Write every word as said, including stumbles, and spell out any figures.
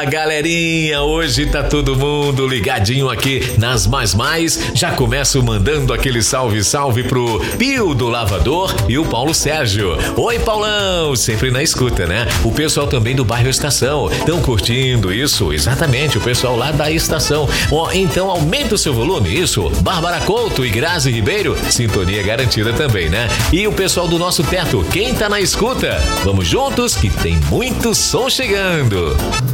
Fala, galerinha, hoje tá todo mundo ligadinho aqui nas Mais Mais. Já começo mandando aquele salve, salve pro Pio do Lavador e o Paulo Sérgio. Oi, Paulão, sempre na escuta, né? O pessoal também do bairro Estação, estão curtindo isso? Exatamente, o pessoal lá da Estação. Ó, então aumenta o seu volume, isso. Bárbara Couto e Grazi Ribeiro, sintonia garantida também, né? E o pessoal do nosso teto, quem tá na escuta? Vamos juntos que tem muito som chegando.